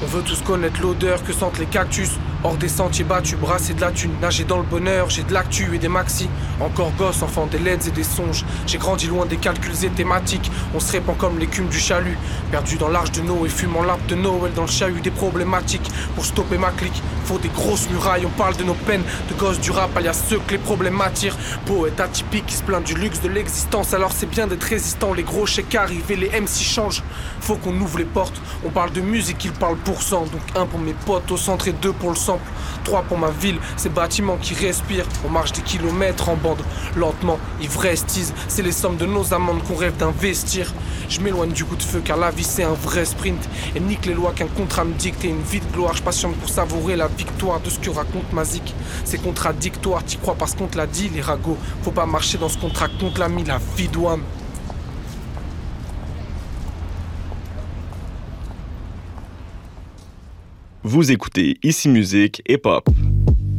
On veut tous connaître l'odeur que sentent les cactus. Hors des sentiers battus, brasser de la thune, nager dans le bonheur, j'ai de l'actu et des maxi. Encore gosse, enfant des leds et des songes. J'ai grandi loin des calculs et thématiques. On se répand comme l'écume du chalut. Perdu dans l'arche de Noé, fumant l'arbre de Noël dans le chahut des problématiques. Pour stopper ma clique, faut des grosses murailles. On parle de nos peines, de gosses du rap, alias ceux que les problèmes attirent. Poète atypique qui se plaint du luxe de l'existence. Alors c'est bien d'être résistant, les gros chèques arrivent et les MC changent. Faut qu'on ouvre les portes, on parle de musique, ils parlent pour cent. Donc 1 pour mes potes au centre et 2 pour le sample. 3 pour ma ville, ces bâtiments qui respirent. On marche des kilomètres en bande, lentement, ivrestis. C'est les sommes de nos amendes qu'on rêve d'investir. Je m'éloigne du coup de feu car la vie c'est un vrai sprint. Et nique les lois qu'un contrat me dicte et une vie de gloire. Je patiente pour savourer la victoire de ce que raconte Mazik. C'est contradictoire, t'y crois parce qu'on te l'a dit les ragots. Faut pas marcher dans ce contrat qu'on te l'a mis, la vie douane. Vous écoutez Ici Musique et Pop.